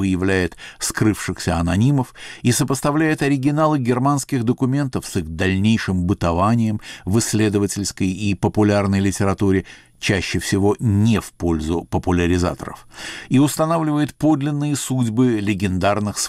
выявляет скрывшихся анонимов и сопоставляет оригиналы германских документов с их дальнейшим бытованием в исследовательской и популярной литературе, чаще всего не в пользу популяризаторов, и устанавливает подлинные судьбы легендарных